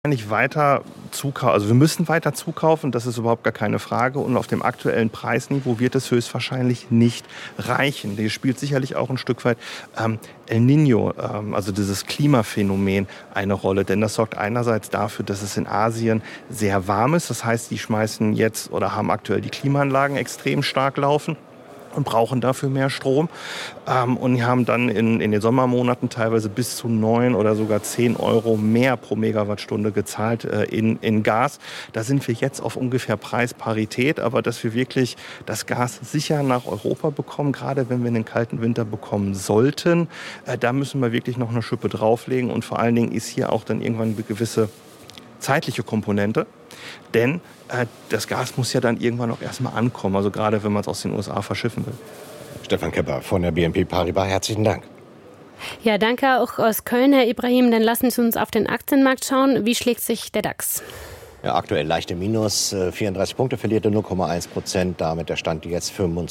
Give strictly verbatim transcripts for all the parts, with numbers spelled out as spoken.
Nicht weiter zukaufen. Also wir müssen weiter zukaufen, das ist überhaupt gar keine Frage. Und auf dem aktuellen Preisniveau wird es höchstwahrscheinlich nicht reichen. Hier spielt sicherlich auch ein Stück weit ähm, El Niño, ähm, also dieses Klimaphänomen, eine Rolle. Denn das sorgt einerseits dafür, dass es in Asien sehr warm ist. Das heißt, die schmeißen jetzt oder haben aktuell die Klimaanlagen extrem stark laufen und brauchen dafür mehr Strom. Ähm, und haben dann in, in den Sommermonaten teilweise bis zu neun oder sogar zehn Euro mehr pro Megawattstunde gezahlt äh, in, in Gas. Da sind wir jetzt auf ungefähr Preisparität, aber dass wir wirklich das Gas sicher nach Europa bekommen, gerade wenn wir einen kalten Winter bekommen sollten, äh, da müssen wir wirklich noch eine Schippe drauflegen. Und vor allen Dingen ist hier auch dann irgendwann eine gewisse zeitliche Komponente, denn äh, das Gas muss ja dann irgendwann auch erstmal ankommen, also gerade wenn man es aus den U S A verschiffen will. Stefan Kepper von der B N P Paribas, herzlichen Dank. Ja, danke auch aus Köln, Herr Ibrahim. Dann lassen Sie uns auf den Aktienmarkt schauen. Wie schlägt sich der DAX? Ja, aktuell leichte Minus, vierunddreißig Punkte, verlierte null Komma eins Prozent. Damit der Stand jetzt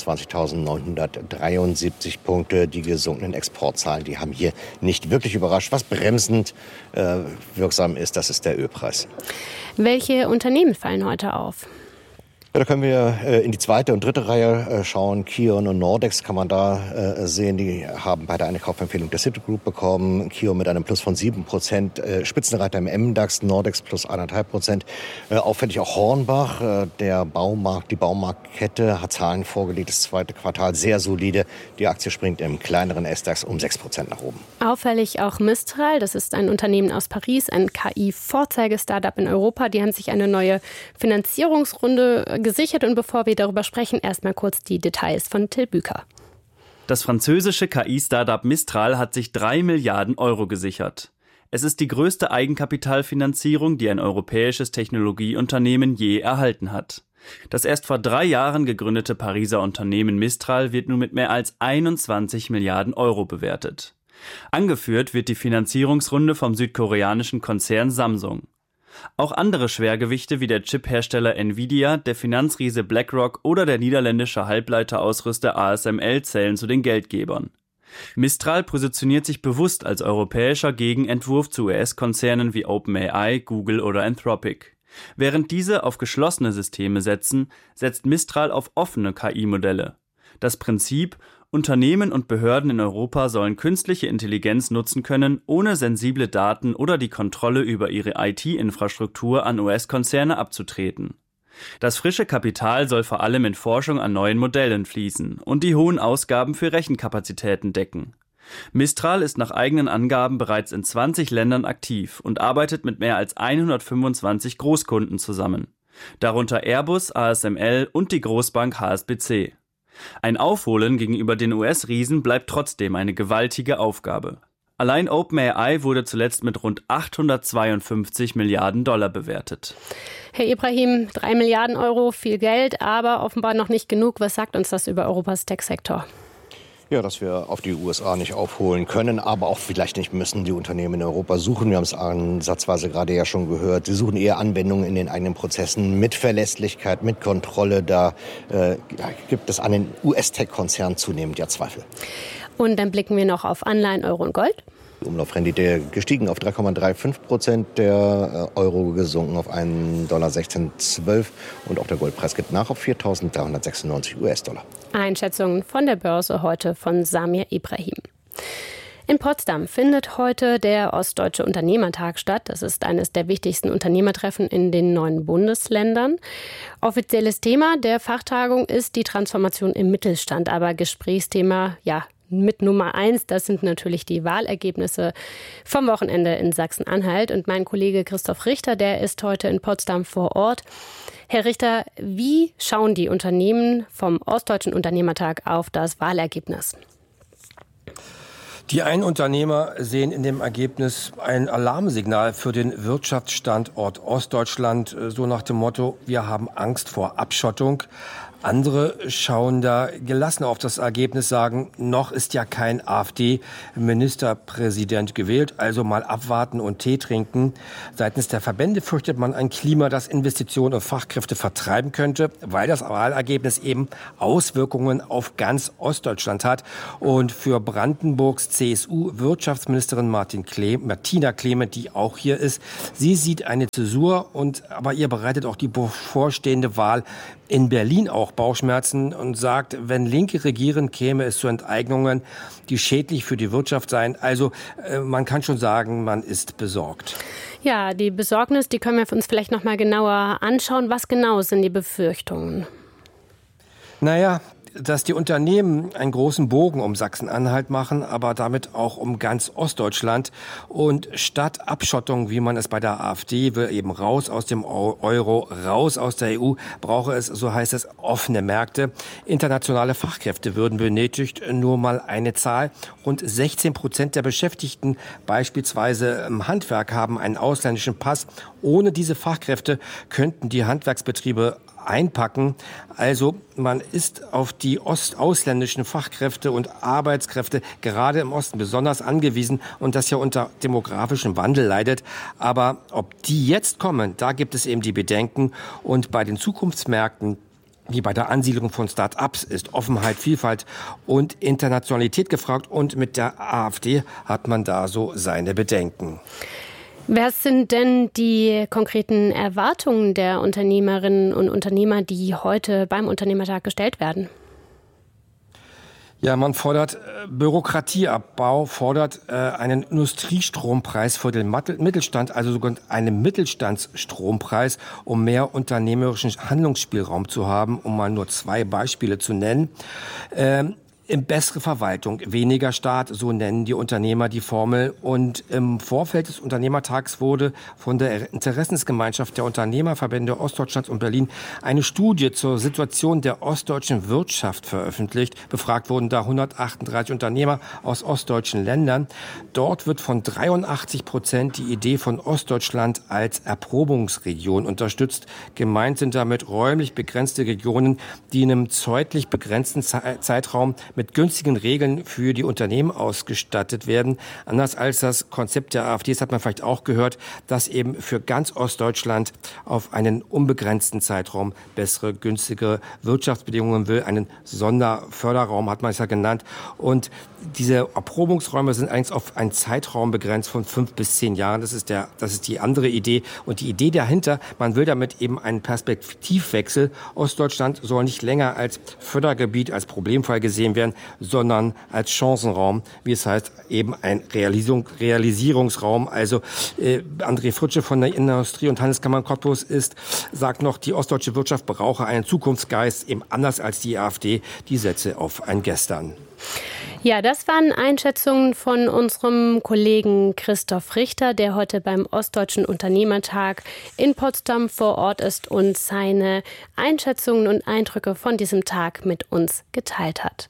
fünfundzwanzigtausendneunhundertdreiundsiebzig Punkte. Die gesunkenen Exportzahlen, die haben hier nicht wirklich überrascht. Was bremsend äh, wirksam ist, das ist der Ölpreis. Welche Unternehmen fallen heute auf? Ja, da können wir äh, in die zweite und dritte Reihe äh, schauen. Kion und Nordex kann man da äh, sehen. Die haben beide eine Kaufempfehlung der Citigroup bekommen. Kion mit einem Plus von sieben Prozent. Äh, Spitzenreiter im M DAX, Nordex plus eins Komma fünf Prozent. Äh, auffällig auch Hornbach, äh, der Baumarkt, die Baumarktkette hat Zahlen vorgelegt. Das zweite Quartal sehr solide. Die Aktie springt im kleineren S DAX um sechs Prozent nach oben. Auffällig auch Mistral. Das ist ein Unternehmen aus Paris, ein K I-Vorzeige-Startup in Europa. Die haben sich eine neue Finanzierungsrunde gesichert. Und bevor wir darüber sprechen, erstmal kurz die Details von Till Büker. Das französische K I-Startup Mistral hat sich drei Milliarden Euro gesichert. Es ist die größte Eigenkapitalfinanzierung, die ein europäisches Technologieunternehmen je erhalten hat. Das erst vor drei Jahren gegründete Pariser Unternehmen Mistral wird nun mit mehr als einundzwanzig Milliarden Euro bewertet. Angeführt wird die Finanzierungsrunde vom südkoreanischen Konzern Samsung. Auch andere Schwergewichte wie der Chip-Hersteller Nvidia, der Finanzriese BlackRock oder der niederländische Halbleiterausrüster A S M L zählen zu den Geldgebern. Mistral positioniert sich bewusst als europäischer Gegenentwurf zu U S-Konzernen wie OpenAI, Google oder Anthropic. Während diese auf geschlossene Systeme setzen, setzt Mistral auf offene K I-Modelle. Das Prinzip: Unternehmen und Behörden in Europa sollen künstliche Intelligenz nutzen können, ohne sensible Daten oder die Kontrolle über ihre I T-Infrastruktur an U S-Konzerne abzutreten. Das frische Kapital soll vor allem in Forschung an neuen Modellen fließen und die hohen Ausgaben für Rechenkapazitäten decken. Mistral ist nach eigenen Angaben bereits in zwanzig Ländern aktiv und arbeitet mit mehr als hundertfünfundzwanzig Großkunden zusammen, darunter Airbus, A S M L und die Großbank H S B C. Ein Aufholen gegenüber den U S-Riesen bleibt trotzdem eine gewaltige Aufgabe. Allein OpenAI wurde zuletzt mit rund achthundertzweiundfünfzig Milliarden Dollar bewertet. Herr Ibrahim, drei Milliarden Euro, viel Geld, aber offenbar noch nicht genug. Was sagt uns das über Europas Tech-Sektor? Ja, dass wir auf die U S A nicht aufholen können, aber auch vielleicht nicht müssen. Die Unternehmen in Europa suchen, wir haben es ansatzweise gerade ja schon gehört, sie suchen eher Anwendungen in den eigenen Prozessen mit Verlässlichkeit, mit Kontrolle. Da äh, gibt es an den U S-Tech-Konzernen zunehmend ja Zweifel. Und dann blicken wir noch auf Anleihen, Euro und Gold. Die Umlaufrendite gestiegen auf drei Komma fünfunddreißig Prozent, der Euro gesunken auf einen Dollar sechzehn zwölf und auch der Goldpreis geht nach auf viertausenddreihundertsechsundneunzig US-Dollar. Einschätzungen von der Börse heute von Samir Ibrahim. In Potsdam findet heute der Ostdeutsche Unternehmertag statt. Das ist eines der wichtigsten Unternehmertreffen in den neuen Bundesländern. Offizielles Thema der Fachtagung ist die Transformation im Mittelstand, aber Gesprächsthema, ja, mit Nummer eins, das sind natürlich die Wahlergebnisse vom Wochenende in Sachsen-Anhalt. Und mein Kollege Christoph Richter, der ist heute in Potsdam vor Ort. Herr Richter, wie schauen die Unternehmen vom Ostdeutschen Unternehmertag auf das Wahlergebnis? Die einen Unternehmer sehen in dem Ergebnis ein Alarmsignal für den Wirtschaftsstandort Ostdeutschland, so nach dem Motto: Wir haben Angst vor Abschottung. Andere schauen da gelassen auf das Ergebnis, sagen, noch ist ja kein AfD-Ministerpräsident gewählt, also mal abwarten und Tee trinken. Seitens der Verbände fürchtet man ein Klima, das Investitionen und Fachkräfte vertreiben könnte, weil das Wahlergebnis eben Auswirkungen auf ganz Ostdeutschland hat. Und für Brandenburgs C S U-Wirtschaftsministerin Martin Cle- Martina Clement, die auch hier ist, sie sieht eine Zäsur, und aber ihr bereitet auch die bevorstehende Wahl in Berlin auch Bauchschmerzen und sagt, wenn Linke regieren, käme es zu Enteignungen, die schädlich für die Wirtschaft seien. Also äh, man kann schon sagen, man ist besorgt. Ja, die Besorgnis, die können wir uns vielleicht noch mal genauer anschauen. Was genau sind die Befürchtungen? Naja, dass die Unternehmen einen großen Bogen um Sachsen-Anhalt machen, aber damit auch um ganz Ostdeutschland. Und statt Abschottung, wie man es bei der AfD will, eben raus aus dem Euro, raus aus der E U, brauche es, so heißt es, offene Märkte. Internationale Fachkräfte würden benötigt, nur mal eine Zahl. Rund sechzehn Prozent der Beschäftigten, beispielsweise im Handwerk, haben einen ausländischen Pass. Ohne diese Fachkräfte könnten die Handwerksbetriebe einpacken. Also man ist auf die Ost- ausländischen Fachkräfte und Arbeitskräfte gerade im Osten besonders angewiesen, und das ja unter demografischem Wandel leidet. Aber ob die jetzt kommen, da gibt es eben die Bedenken. Und bei den Zukunftsmärkten, wie bei der Ansiedlung von Start-ups, ist Offenheit, Vielfalt und Internationalität gefragt. Und mit der AfD hat man da so seine Bedenken. Was sind denn die konkreten Erwartungen der Unternehmerinnen und Unternehmer, die heute beim Unternehmertag gestellt werden? Ja, man fordert äh, Bürokratieabbau, fordert äh, einen Industriestrompreis für den Mittelstand, also sogar einen Mittelstandsstrompreis, um mehr unternehmerischen Handlungsspielraum zu haben, um mal nur zwei Beispiele zu nennen. Ähm, Bessere Verwaltung, weniger Staat, so nennen die Unternehmer die Formel. Und im Vorfeld des Unternehmertags wurde von der Interessensgemeinschaft der Unternehmerverbände Ostdeutschlands und Berlin eine Studie zur Situation der ostdeutschen Wirtschaft veröffentlicht. Befragt wurden da hundertachtunddreißig Unternehmer aus ostdeutschen Ländern. Dort wird von dreiundachtzig Prozent die Idee von Ostdeutschland als Erprobungsregion unterstützt. Gemeint sind damit räumlich begrenzte Regionen, die in einem zeitlich begrenzten Zeitraum mit günstigen Regeln für die Unternehmen ausgestattet werden. Anders als das Konzept der AfD, das hat man vielleicht auch gehört, dass eben für ganz Ostdeutschland auf einen unbegrenzten Zeitraum bessere, günstige Wirtschaftsbedingungen will. Einen Sonderförderraum hat man es ja genannt. Und diese Erprobungsräume sind eigentlich auf einen Zeitraum begrenzt von fünf bis zehn Jahren. Das ist der, das ist die andere Idee. Und die Idee dahinter, man will damit eben einen Perspektivwechsel. Ostdeutschland soll nicht länger als Fördergebiet, als Problemfall gesehen werden, sondern als Chancenraum, wie es heißt, eben ein Realisierung, Realisierungsraum. Also äh, André Fritsche von der Industrie- und Handelskammer Cottbus ist, sagt noch, die ostdeutsche Wirtschaft brauche einen Zukunftsgeist, eben anders als die AfD, die setze auf ein Gestern. Ja, das waren Einschätzungen von unserem Kollegen Christoph Richter, der heute beim Ostdeutschen Unternehmertag in Potsdam vor Ort ist und seine Einschätzungen und Eindrücke von diesem Tag mit uns geteilt hat.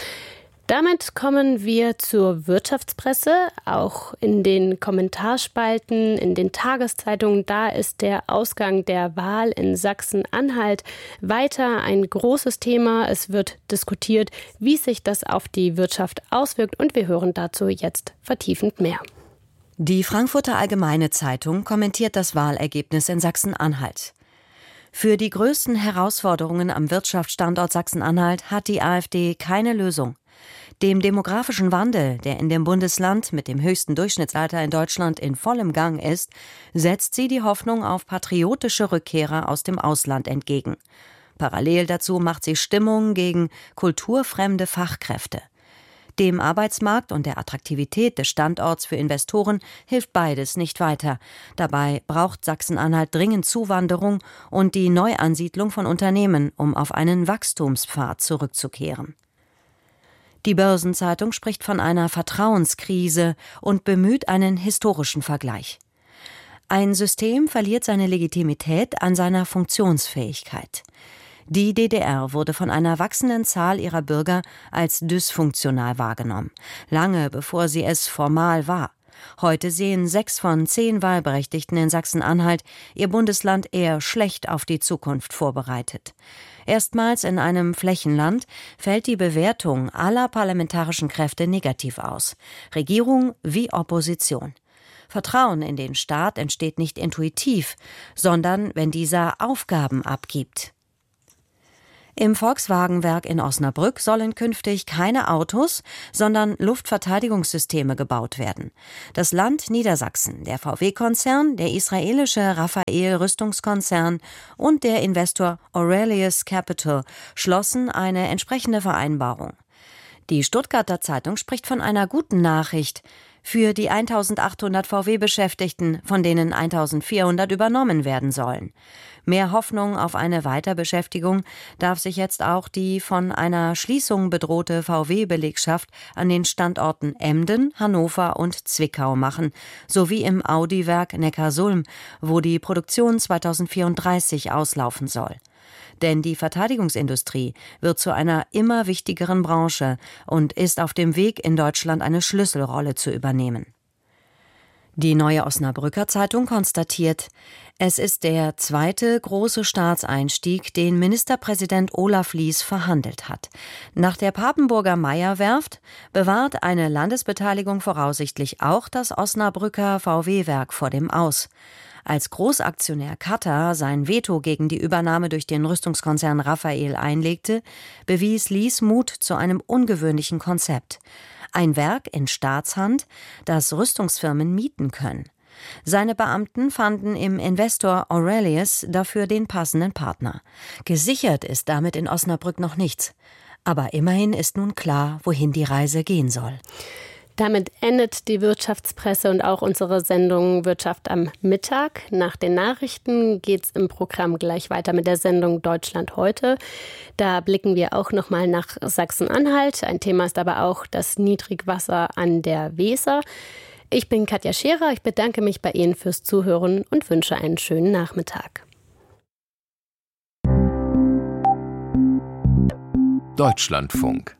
Damit kommen wir zur Wirtschaftspresse. Auch in den Kommentarspalten, in den Tageszeitungen, da ist der Ausgang der Wahl in Sachsen-Anhalt weiter ein großes Thema. Es wird diskutiert, wie sich das auf die Wirtschaft auswirkt, und wir hören dazu jetzt vertiefend mehr. Die Frankfurter Allgemeine Zeitung kommentiert das Wahlergebnis in Sachsen-Anhalt. Für die größten Herausforderungen am Wirtschaftsstandort Sachsen-Anhalt hat die AfD keine Lösung. Dem demografischen Wandel, der in dem Bundesland mit dem höchsten Durchschnittsalter in Deutschland in vollem Gang ist, setzt sie die Hoffnung auf patriotische Rückkehrer aus dem Ausland entgegen. Parallel dazu macht sie Stimmung gegen kulturfremde Fachkräfte. Dem Arbeitsmarkt und der Attraktivität des Standorts für Investoren hilft beides nicht weiter. Dabei braucht Sachsen-Anhalt dringend Zuwanderung und die Neuansiedlung von Unternehmen, um auf einen Wachstumspfad zurückzukehren. Die Börsenzeitung spricht von einer Vertrauenskrise und bemüht einen historischen Vergleich. Ein System verliert seine Legitimität an seiner Funktionsfähigkeit. Die D D R wurde von einer wachsenden Zahl ihrer Bürger als dysfunktional wahrgenommen, lange bevor sie es formal war. Heute sehen sechs von zehn Wahlberechtigten in Sachsen-Anhalt ihr Bundesland eher schlecht auf die Zukunft vorbereitet. Erstmals in einem Flächenland fällt die Bewertung aller parlamentarischen Kräfte negativ aus, Regierung wie Opposition. Vertrauen in den Staat entsteht nicht intuitiv, sondern wenn dieser Aufgaben abgibt. Im Volkswagenwerk in Osnabrück sollen künftig keine Autos, sondern Luftverteidigungssysteme gebaut werden. Das Land Niedersachsen, der V W-Konzern, der israelische Rafael-Rüstungskonzern und der Investor Aurelius Capital schlossen eine entsprechende Vereinbarung. Die Stuttgarter Zeitung spricht von einer guten Nachricht für die eintausendachthundert V W-Beschäftigten, von denen eintausendvierhundert übernommen werden sollen. Mehr Hoffnung auf eine Weiterbeschäftigung darf sich jetzt auch die von einer Schließung bedrohte V W-Belegschaft an den Standorten Emden, Hannover und Zwickau machen, sowie im Audi-Werk Neckarsulm, wo die Produktion zweitausendvierunddreißig auslaufen soll. Denn die Verteidigungsindustrie wird zu einer immer wichtigeren Branche und ist auf dem Weg, in Deutschland eine Schlüsselrolle zu übernehmen. Die Neue Osnabrücker Zeitung konstatiert, es ist der zweite große Staatseinstieg, den Ministerpräsident Olaf Lies verhandelt hat. Nach der Papenburger Meyer-Werft bewahrt eine Landesbeteiligung voraussichtlich auch das Osnabrücker V W-Werk vor dem Aus. Als Großaktionär Katar sein Veto gegen die Übernahme durch den Rüstungskonzern Rafael einlegte, bewies Lies Mut zu einem ungewöhnlichen Konzept. Ein Werk in Staatshand, das Rüstungsfirmen mieten können. Seine Beamten fanden im Investor Aurelius dafür den passenden Partner. Gesichert ist damit in Osnabrück noch nichts. Aber immerhin ist nun klar, wohin die Reise gehen soll. Damit endet die Wirtschaftspresse und auch unsere Sendung Wirtschaft am Mittag. Nach den Nachrichten geht's im Programm gleich weiter mit der Sendung Deutschland heute. Da blicken wir auch nochmal nach Sachsen-Anhalt. Ein Thema ist aber auch das Niedrigwasser an der Weser. Ich bin Katja Scherer. Ich bedanke mich bei Ihnen fürs Zuhören und wünsche einen schönen Nachmittag. Deutschlandfunk.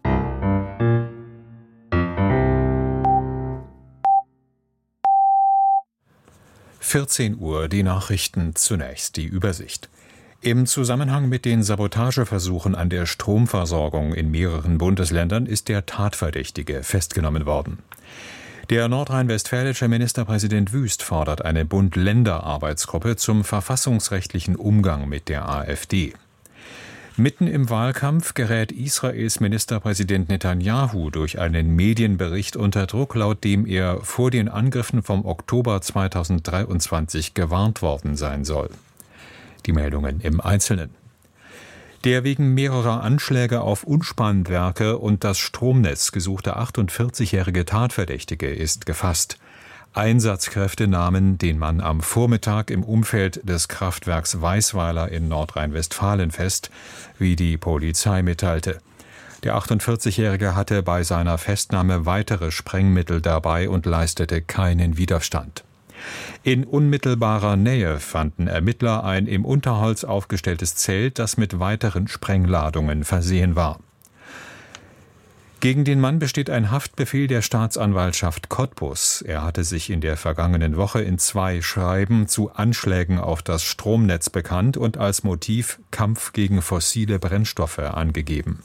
vierzehn Uhr, die Nachrichten, zunächst die Übersicht. Im Zusammenhang mit den Sabotageversuchen an der Stromversorgung in mehreren Bundesländern ist der Tatverdächtige festgenommen worden. Der nordrhein-westfälische Ministerpräsident Wüst fordert eine Bund-Länder-Arbeitsgruppe zum verfassungsrechtlichen Umgang mit der AfD. Mitten im Wahlkampf gerät Israels Ministerpräsident Netanyahu durch einen Medienbericht unter Druck, laut dem er vor den Angriffen vom Oktober zweitausenddreiundzwanzig gewarnt worden sein soll. Die Meldungen im Einzelnen. Der wegen mehrerer Anschläge auf Unspannwerke und das Stromnetz gesuchte achtundvierzigjährige Tatverdächtige ist gefasst. Einsatzkräfte nahmen den Mann am Vormittag im Umfeld des Kraftwerks Weißweiler in Nordrhein-Westfalen fest, wie die Polizei mitteilte. Der achtundvierzigjährige hatte bei seiner Festnahme weitere Sprengmittel dabei und leistete keinen Widerstand. In unmittelbarer Nähe fanden Ermittler ein im Unterholz aufgestelltes Zelt, das mit weiteren Sprengladungen versehen war. Gegen den Mann besteht ein Haftbefehl der Staatsanwaltschaft Cottbus. Er hatte sich in der vergangenen Woche in zwei Schreiben zu Anschlägen auf das Stromnetz bekannt und als Motiv Kampf gegen fossile Brennstoffe angegeben.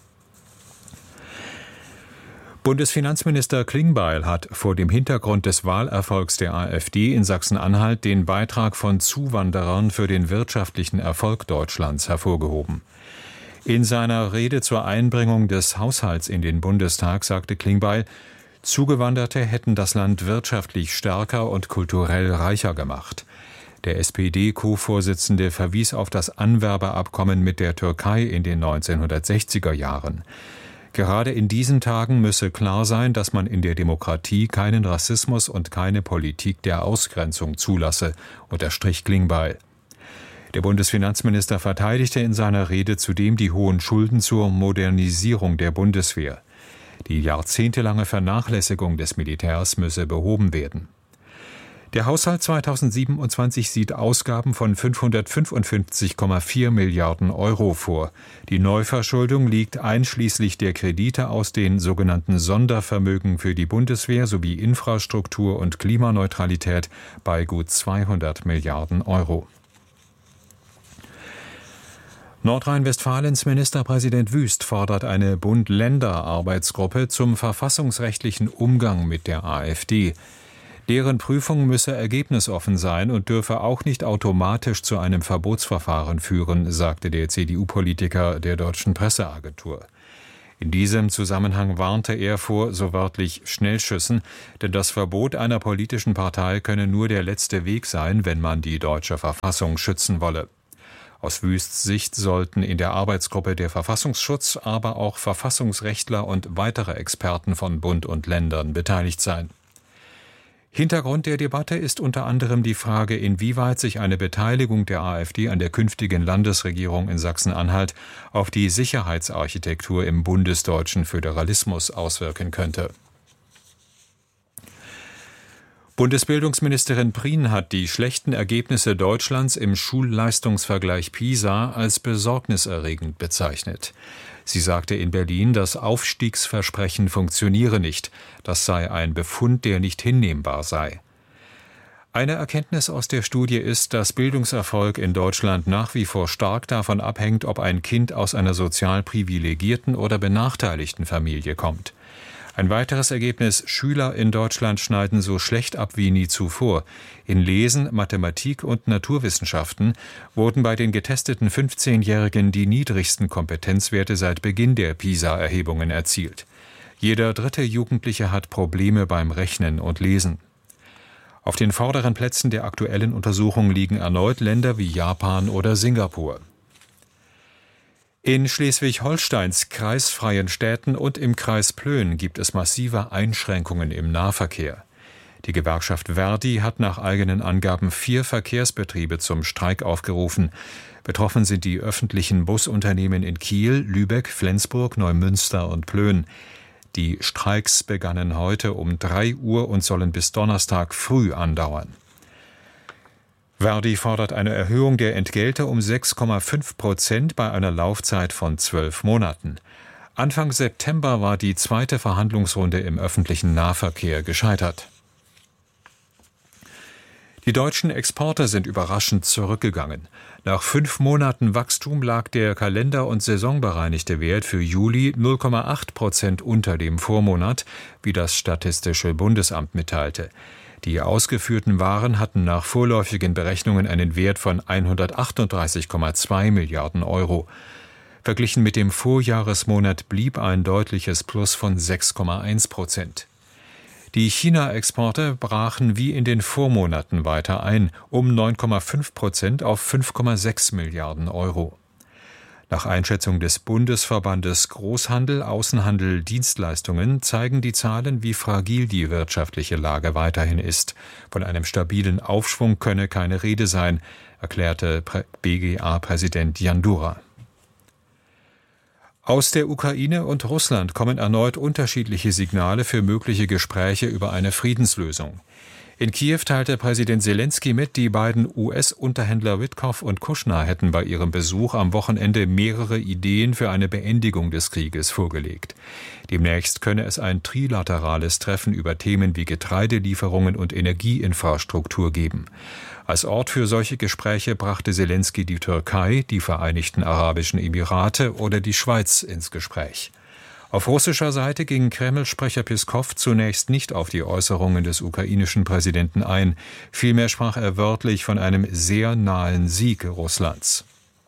Bundesfinanzminister Klingbeil hat vor dem Hintergrund des Wahlerfolgs der AfD in Sachsen-Anhalt den Beitrag von Zuwanderern für den wirtschaftlichen Erfolg Deutschlands hervorgehoben. In seiner Rede zur Einbringung des Haushalts in den Bundestag sagte Klingbeil, Zugewanderte hätten das Land wirtschaftlich stärker und kulturell reicher gemacht. Der S P D-Co-Vorsitzende verwies auf das Anwerbeabkommen mit der Türkei in den neunzehnhundertsechziger Jahren. Gerade in diesen Tagen müsse klar sein, dass man in der Demokratie keinen Rassismus und keine Politik der Ausgrenzung zulasse, unterstrich Klingbeil. Der Bundesfinanzminister verteidigte in seiner Rede zudem die hohen Schulden zur Modernisierung der Bundeswehr. Die jahrzehntelange Vernachlässigung des Militärs müsse behoben werden. Der Haushalt zweitausendsiebenundzwanzig sieht Ausgaben von fünfhundertfünfundfünfzig Komma vier Milliarden Euro vor. Die Neuverschuldung liegt einschließlich der Kredite aus den sogenannten Sondervermögen für die Bundeswehr sowie Infrastruktur und Klimaneutralität bei gut zweihundert Milliarden Euro. Nordrhein-Westfalens Ministerpräsident Wüst fordert eine Bund-Länder-Arbeitsgruppe zum verfassungsrechtlichen Umgang mit der AfD. Deren Prüfung müsse ergebnisoffen sein und dürfe auch nicht automatisch zu einem Verbotsverfahren führen, sagte der C D U-Politiker der Deutschen Presseagentur. In diesem Zusammenhang warnte er vor, so wörtlich, Schnellschüssen, denn das Verbot einer politischen Partei könne nur der letzte Weg sein, wenn man die deutsche Verfassung schützen wolle. Aus Wüsts Sicht sollten in der Arbeitsgruppe der Verfassungsschutz, aber auch Verfassungsrechtler und weitere Experten von Bund und Ländern beteiligt sein. Hintergrund der Debatte ist unter anderem die Frage, inwieweit sich eine Beteiligung der AfD an der künftigen Landesregierung in Sachsen-Anhalt auf die Sicherheitsarchitektur im bundesdeutschen Föderalismus auswirken könnte. Bundesbildungsministerin Prien hat die schlechten Ergebnisse Deutschlands im Schulleistungsvergleich PISA als besorgniserregend bezeichnet. Sie sagte in Berlin, das Aufstiegsversprechen funktioniere nicht. Das sei ein Befund, der nicht hinnehmbar sei. Eine Erkenntnis aus der Studie ist, dass Bildungserfolg in Deutschland nach wie vor stark davon abhängt, ob ein Kind aus einer sozial privilegierten oder benachteiligten Familie kommt. Ein weiteres Ergebnis: Schüler in Deutschland schneiden so schlecht ab wie nie zuvor. In Lesen, Mathematik und Naturwissenschaften wurden bei den getesteten fünfzehnjährigen die niedrigsten Kompetenzwerte seit Beginn der PISA-Erhebungen erzielt. Jeder dritte Jugendliche hat Probleme beim Rechnen und Lesen. Auf den vorderen Plätzen der aktuellen Untersuchung liegen erneut Länder wie Japan oder Singapur. In Schleswig-Holsteins kreisfreien Städten und im Kreis Plön gibt es massive Einschränkungen im Nahverkehr. Die Gewerkschaft Verdi hat nach eigenen Angaben vier Verkehrsbetriebe zum Streik aufgerufen. Betroffen sind die öffentlichen Busunternehmen in Kiel, Lübeck, Flensburg, Neumünster und Plön. Die Streiks begannen heute um drei Uhr und sollen bis Donnerstag früh andauern. Verdi fordert eine Erhöhung der Entgelte um sechs Komma fünf Prozent bei einer Laufzeit von zwölf Monaten. Anfang September war die zweite Verhandlungsrunde im öffentlichen Nahverkehr gescheitert. Die deutschen Exporte sind überraschend zurückgegangen. Nach fünf Monaten Wachstum lag der kalender- und saisonbereinigte Wert für Juli null Komma acht Prozent unter dem Vormonat, wie das Statistische Bundesamt mitteilte. Die ausgeführten Waren hatten nach vorläufigen Berechnungen einen Wert von hundertachtunddreißig Komma zwei Milliarden Euro. Verglichen mit dem Vorjahresmonat blieb ein deutliches Plus von sechs Komma eins Prozent. Die China-Exporte brachen wie in den Vormonaten weiter ein, um neun Komma fünf Prozent auf fünf Komma sechs Milliarden Euro. Nach Einschätzung des Bundesverbandes Großhandel, Außenhandel, Dienstleistungen zeigen die Zahlen, wie fragil die wirtschaftliche Lage weiterhin ist. Von einem stabilen Aufschwung könne keine Rede sein, erklärte B G A-Präsident Jandura. Aus der Ukraine und Russland kommen erneut unterschiedliche Signale für mögliche Gespräche über eine Friedenslösung. In Kiew teilte Präsident Selenskyj mit, die beiden U S-Unterhändler Witkow und Kushner hätten bei ihrem Besuch am Wochenende mehrere Ideen für eine Beendigung des Krieges vorgelegt. Demnächst könne es ein trilaterales Treffen über Themen wie Getreidelieferungen und Energieinfrastruktur geben. Als Ort für solche Gespräche brachte Selenskyj die Türkei, die Vereinigten Arabischen Emirate oder die Schweiz ins Gespräch. Auf russischer Seite ging Kreml-Sprecher Peskow zunächst nicht auf die Äußerungen des ukrainischen Präsidenten ein. Vielmehr sprach er wörtlich von einem sehr nahen Sieg Russlands.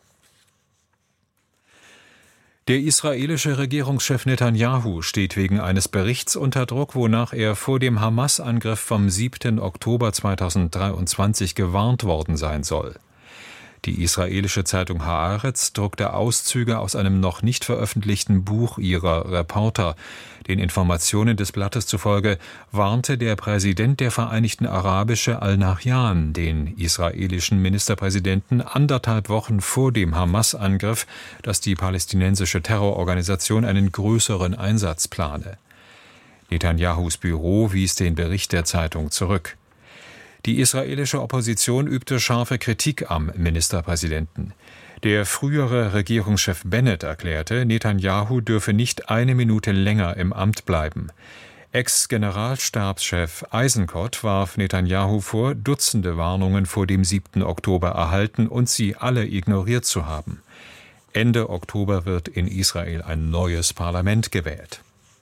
Der israelische Regierungschef Netanyahu steht wegen eines Berichts unter Druck, wonach er vor dem Hamas-Angriff vom siebten Oktober zweitausenddreiundzwanzig gewarnt worden sein soll. Die israelische Zeitung Haaretz druckte Auszüge aus einem noch nicht veröffentlichten Buch ihrer Reporter. Den Informationen des Blattes zufolge warnte der Präsident der Vereinigten Arabische Al-Nahyan den israelischen Ministerpräsidenten anderthalb Wochen vor dem Hamas-Angriff, dass die palästinensische Terrororganisation einen größeren Einsatz plane. Netanyahus Büro wies den Bericht der Zeitung zurück. Die israelische Opposition übte scharfe Kritik am Ministerpräsidenten. Der frühere Regierungschef Bennett erklärte, Netanjahu dürfe nicht eine Minute länger im Amt bleiben. Ex-Generalstabschef Eisenkot warf Netanjahu vor, Dutzende Warnungen vor dem siebten Oktober erhalten und sie alle ignoriert zu haben. Ende Oktober wird in Israel ein neues Parlament gewählt.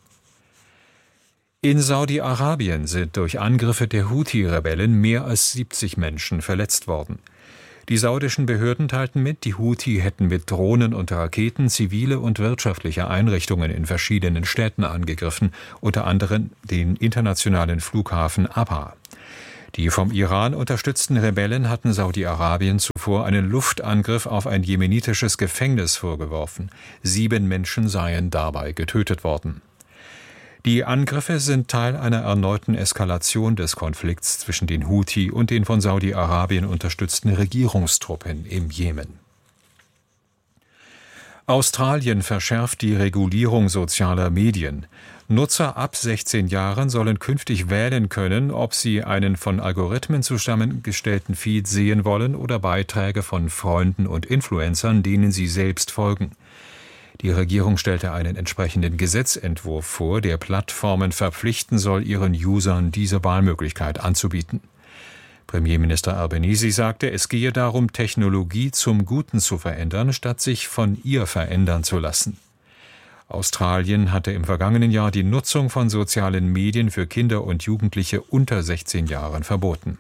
In Saudi-Arabien sind durch Angriffe der Houthi-Rebellen mehr als siebzig Menschen verletzt worden. Die saudischen Behörden teilten mit, die Houthi hätten mit Drohnen und Raketen zivile und wirtschaftliche Einrichtungen in verschiedenen Städten angegriffen, unter anderem den internationalen Flughafen Abha. Die vom Iran unterstützten Rebellen hatten Saudi-Arabien zuvor einen Luftangriff auf ein jemenitisches Gefängnis vorgeworfen. Sieben Menschen seien dabei getötet worden. Die Angriffe sind Teil einer erneuten Eskalation des Konflikts zwischen den Houthi und den von Saudi-Arabien unterstützten Regierungstruppen im Jemen. Australien verschärft die Regulierung sozialer Medien. Nutzer ab sechzehn Jahren sollen künftig wählen können, ob sie einen von Algorithmen zusammengestellten Feed sehen wollen oder Beiträge von Freunden und Influencern, denen sie selbst folgen. Die Regierung stellte einen entsprechenden Gesetzentwurf vor, der Plattformen verpflichten soll, ihren Usern diese Wahlmöglichkeit anzubieten. Premierminister Albanese sagte, es gehe darum, Technologie zum Guten zu verändern, statt sich von ihr verändern zu lassen. Australien hatte im vergangenen Jahr die Nutzung von sozialen Medien für Kinder und Jugendliche unter sechzehn Jahren verboten.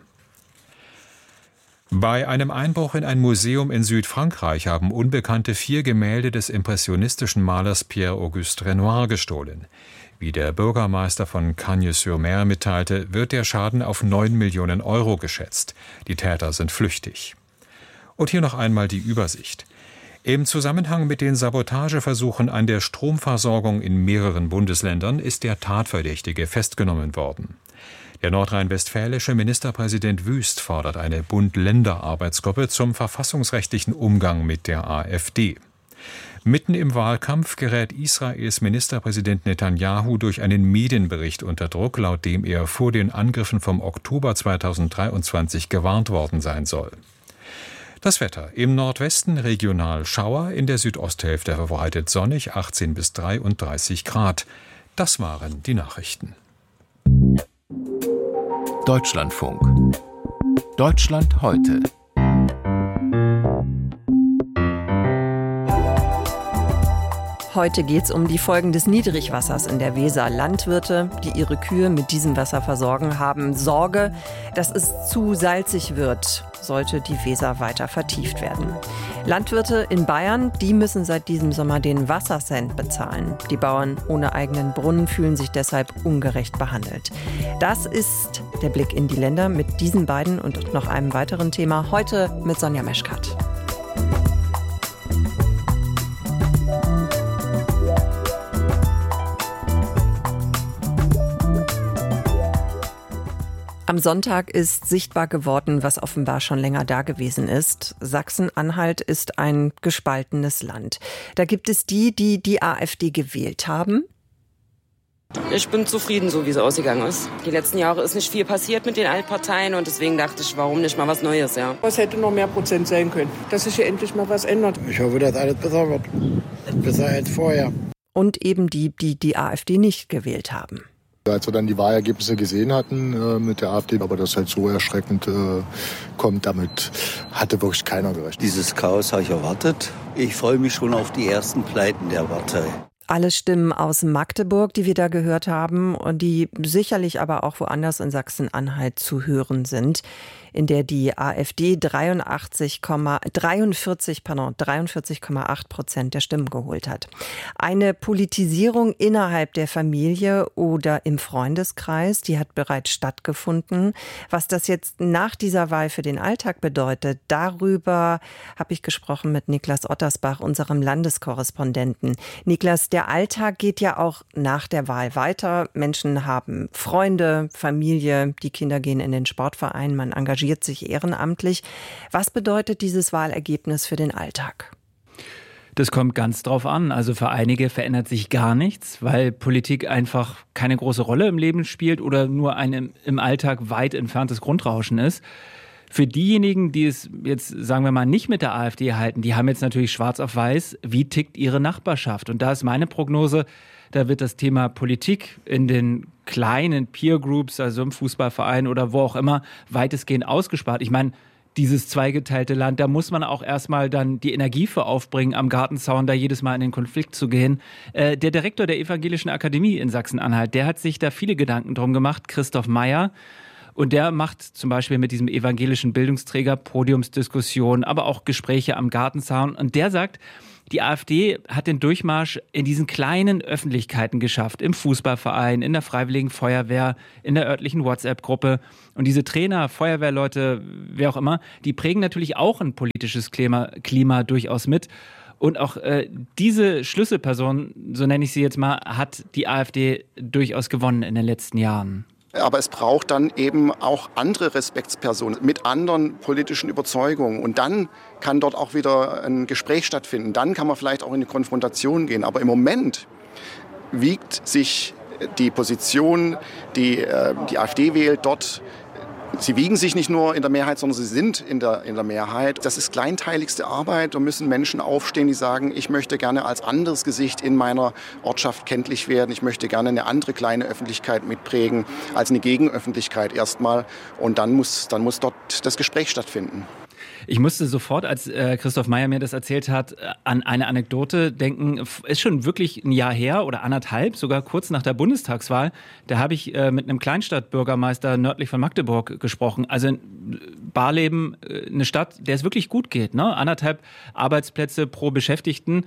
Bei einem Einbruch in ein Museum in Südfrankreich haben Unbekannte vier Gemälde des impressionistischen Malers Pierre-Auguste Renoir gestohlen. Wie der Bürgermeister von Cagnes-sur-Mer mitteilte, wird der Schaden auf neun Millionen Euro geschätzt. Die Täter sind flüchtig. Und hier noch einmal die Übersicht. Im Zusammenhang mit den Sabotageversuchen an der Stromversorgung in mehreren Bundesländern ist der Tatverdächtige festgenommen worden. Der nordrhein-westfälische Ministerpräsident Wüst fordert eine Bund-Länder-Arbeitsgruppe zum verfassungsrechtlichen Umgang mit der AfD. Mitten im Wahlkampf gerät Israels Ministerpräsident Netanjahu durch einen Medienbericht unter Druck, laut dem er vor den Angriffen vom Oktober zweitausenddreiundzwanzig gewarnt worden sein soll. Das Wetter: Im Nordwesten regional Schauer, in der Südosthälfte verbreitet sonnig, achtzehn bis dreiunddreißig Grad. Das waren die Nachrichten. Deutschlandfunk. Deutschland heute. Heute geht es um die Folgen des Niedrigwassers in der Weser. Landwirte, die ihre Kühe mit diesem Wasser versorgen, haben Sorge, dass es zu salzig wird, sollte die Weser weiter vertieft werden. Landwirte in Bayern, die müssen seit diesem Sommer den Wassercent bezahlen. Die Bauern ohne eigenen Brunnen fühlen sich deshalb ungerecht behandelt. Das ist der Blick in die Länder mit diesen beiden und noch einem weiteren Thema. Heute mit Sonja Meschkat. Am Sonntag ist sichtbar geworden, was offenbar schon länger da gewesen ist. Sachsen-Anhalt ist ein gespaltenes Land. Da gibt es die, die die AfD gewählt haben. Ich bin zufrieden, so wie es ausgegangen ist. Die letzten Jahre ist nicht viel passiert mit den Altparteien und deswegen dachte ich, warum nicht mal was Neues, ja. Was hätte noch mehr Prozent sein können, dass sich hier endlich mal was ändert. Ich hoffe, dass alles besser wird, besser als vorher. Und eben die, die die AfD nicht gewählt haben. Als wir dann die Wahlergebnisse gesehen hatten äh, mit der AfD, aber das halt so erschreckend äh, kommt, damit hatte wirklich keiner gerechnet. Dieses Chaos habe ich erwartet. Ich freue mich schon auf die ersten Pleiten der Partei. Alle Stimmen aus Magdeburg, die wir da gehört haben und die sicherlich aber auch woanders in Sachsen-Anhalt zu hören sind, in der die AfD dreiundachtzig, dreiundvierzig, pardon, dreiundvierzig Komma acht Prozent der Stimmen geholt hat. Eine Politisierung innerhalb der Familie oder im Freundeskreis, die hat bereits stattgefunden. Was das jetzt nach dieser Wahl für den Alltag bedeutet, darüber habe ich gesprochen mit Niklas Ottersbach, unserem Landeskorrespondenten. Niklas, der Alltag geht ja auch nach der Wahl weiter. Menschen haben Freunde, Familie, die Kinder gehen in den Sportverein, man engagiert sich ehrenamtlich. Was bedeutet dieses Wahlergebnis für den Alltag? Das kommt ganz drauf an. Also für einige verändert sich gar nichts, weil Politik einfach keine große Rolle im Leben spielt oder nur ein im Alltag weit entferntes Grundrauschen ist. Für diejenigen, die es jetzt, sagen wir mal, nicht mit der AfD halten, die haben jetzt natürlich schwarz auf weiß, wie tickt ihre Nachbarschaft. Und da ist meine Prognose, da wird das Thema Politik in den kleinen Peer Groups, also im Fußballverein oder wo auch immer, weitestgehend ausgespart. Ich meine, dieses zweigeteilte Land, da muss man auch erstmal dann die Energie für aufbringen, am Gartenzaun da jedes Mal in den Konflikt zu gehen. Äh, der Direktor der Evangelischen Akademie in Sachsen-Anhalt, der hat sich da viele Gedanken drum gemacht, Christoph Meyer. Und der macht zum Beispiel mit diesem evangelischen Bildungsträger Podiumsdiskussionen, aber auch Gespräche am Gartenzaun. Und der sagt, die AfD hat den Durchmarsch in diesen kleinen Öffentlichkeiten geschafft. Im Fußballverein, in der Freiwilligen Feuerwehr, in der örtlichen WhatsApp-Gruppe. Und diese Trainer, Feuerwehrleute, wer auch immer, die prägen natürlich auch ein politisches Klima, Klima durchaus mit. Und auch äh, diese Schlüsselperson, so nenne ich sie jetzt mal, hat die AfD durchaus gewonnen in den letzten Jahren. Aber es braucht dann eben auch andere Respektspersonen mit anderen politischen Überzeugungen. Und dann kann dort auch wieder ein Gespräch stattfinden. Dann kann man vielleicht auch in eine Konfrontation gehen. Aber im Moment wiegt sich die Position, die äh, die AfD wählt, dort. Sie wiegen sich nicht nur in der Mehrheit, sondern sie sind in der, in der Mehrheit. Das ist kleinteiligste Arbeit. Da müssen Menschen aufstehen, die sagen, ich möchte gerne als anderes Gesicht in meiner Ortschaft kenntlich werden. Ich möchte gerne eine andere kleine Öffentlichkeit mitprägen als eine Gegenöffentlichkeit erstmal. Und dann muss, dann muss dort das Gespräch stattfinden. Ich musste sofort, als äh, Christoph Meyer mir das erzählt hat, an eine Anekdote denken. Ist schon wirklich ein Jahr her oder anderthalb, sogar kurz nach der Bundestagswahl. Da habe ich äh, mit einem Kleinstadtbürgermeister nördlich von Magdeburg gesprochen. Also in Barleben, äh, eine Stadt, der es wirklich gut geht, ne? Anderthalb Arbeitsplätze pro Beschäftigten.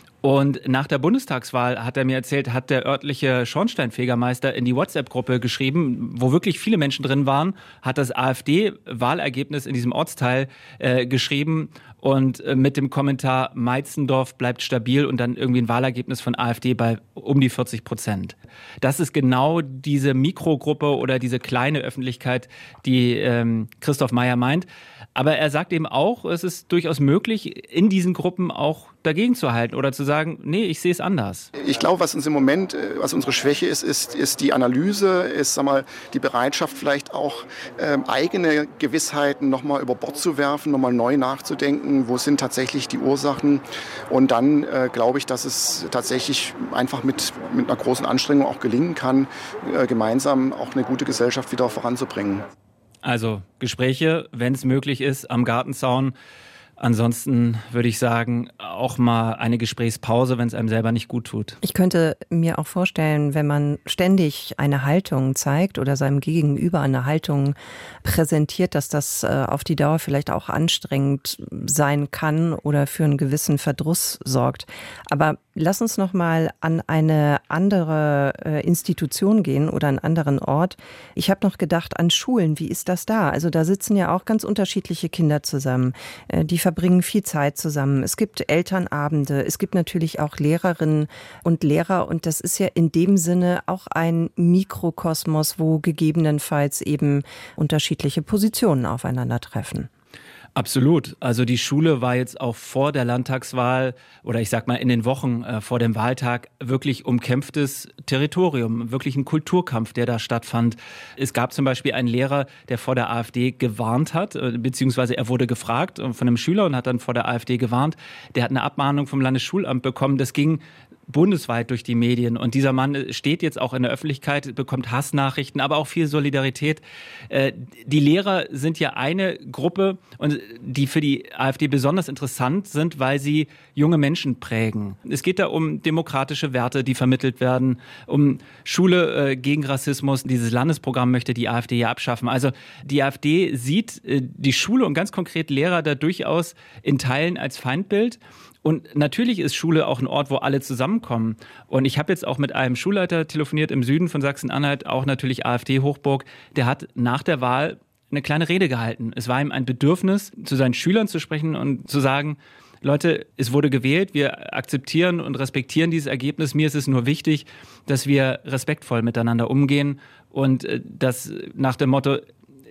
Und nach der Bundestagswahl, hat er mir erzählt, hat der örtliche Schornsteinfegermeister in die WhatsApp-Gruppe geschrieben, wo wirklich viele Menschen drin waren, hat das AfD-Wahlergebnis in diesem Ortsteil äh, geschrieben und äh, mit dem Kommentar Meitzendorf bleibt stabil und dann irgendwie ein Wahlergebnis von AfD bei um die vierzig Prozent. Das ist genau diese Mikrogruppe oder diese kleine Öffentlichkeit, die ähm, Christoph Meyer meint. Aber er sagt eben auch, es ist durchaus möglich, in diesen Gruppen auch dagegen zu halten oder zu sagen, nee, ich sehe es anders. Ich glaube, was uns im Moment, was unsere Schwäche ist, ist, ist die Analyse, ist sag mal, die Bereitschaft, vielleicht auch ähm, eigene Gewissheiten nochmal über Bord zu werfen, nochmal neu nachzudenken, wo sind tatsächlich die Ursachen. Und dann äh, glaube ich, dass es tatsächlich einfach mit, mit einer großen Anstrengung auch gelingen kann, äh, gemeinsam auch eine gute Gesellschaft wieder voranzubringen. Also Gespräche, wenn es möglich ist, am Gartenzaun. Ansonsten würde ich sagen, auch mal eine Gesprächspause, wenn es einem selber nicht gut tut. Ich könnte mir auch vorstellen, wenn man ständig eine Haltung zeigt oder seinem Gegenüber eine Haltung präsentiert, dass das auf die Dauer vielleicht auch anstrengend sein kann oder für einen gewissen Verdruss sorgt. Aber lass uns noch mal an eine andere Institution gehen oder einen anderen Ort. Ich habe noch gedacht an Schulen. Wie ist das da? Also da sitzen ja auch ganz unterschiedliche Kinder zusammen. Die verbringen viel Zeit zusammen. Es gibt Elternabende. Es gibt natürlich auch Lehrerinnen und Lehrer. Und das ist ja in dem Sinne auch ein Mikrokosmos, wo gegebenenfalls eben unterschiedliche Positionen aufeinandertreffen. Absolut. Also die Schule war jetzt auch vor der Landtagswahl oder ich sag mal in den Wochen äh, vor dem Wahltag wirklich umkämpftes Territorium, wirklich ein Kulturkampf, der da stattfand. Es gab zum Beispiel einen Lehrer, der vor der AfD gewarnt hat, äh, beziehungsweise er wurde gefragt von einem Schüler und hat dann vor der AfD gewarnt. Der hat eine Abmahnung vom Landesschulamt bekommen. Das ging bundesweit durch die Medien. Und dieser Mann steht jetzt auch in der Öffentlichkeit, bekommt Hassnachrichten, aber auch viel Solidarität. Äh, die Lehrer sind ja eine Gruppe, und die für die AfD besonders interessant sind, weil sie junge Menschen prägen. Es geht da um demokratische Werte, die vermittelt werden, um Schule äh, gegen Rassismus. Dieses Landesprogramm möchte die AfD ja abschaffen. Also die AfD sieht äh, die Schule und ganz konkret Lehrer da durchaus in Teilen als Feindbild. Und natürlich ist Schule auch ein Ort, wo alle zusammenkommen. Und ich habe jetzt auch mit einem Schulleiter telefoniert im Süden von Sachsen-Anhalt, auch natürlich AfD-Hochburg. Der hat nach der Wahl eine kleine Rede gehalten. Es war ihm ein Bedürfnis, zu seinen Schülern zu sprechen und zu sagen, Leute, es wurde gewählt, wir akzeptieren und respektieren dieses Ergebnis. Mir ist es nur wichtig, dass wir respektvoll miteinander umgehen und das nach dem Motto,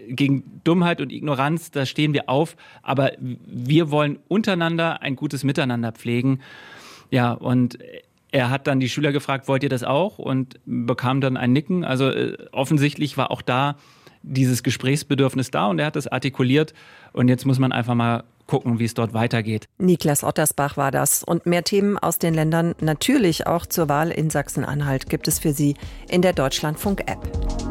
gegen Dummheit und Ignoranz, da stehen wir auf. Aber wir wollen untereinander ein gutes Miteinander pflegen. Ja, und er hat dann die Schüler gefragt, wollt ihr das auch? Und bekam dann ein Nicken. Also äh, offensichtlich war auch da dieses Gesprächsbedürfnis da und er hat es artikuliert. Und jetzt muss man einfach mal gucken, wie es dort weitergeht. Niklas Ottersbach war das. Und mehr Themen aus den Ländern, natürlich auch zur Wahl in Sachsen-Anhalt, gibt es für Sie in der Deutschlandfunk-App.